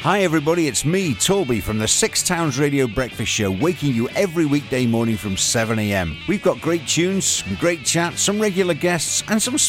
Hi everybody, it's me, Toby, from the Six Towns Radio Breakfast Show, waking you every weekday morning from 7am. We've got great tunes, some great chat, some regular guests, and some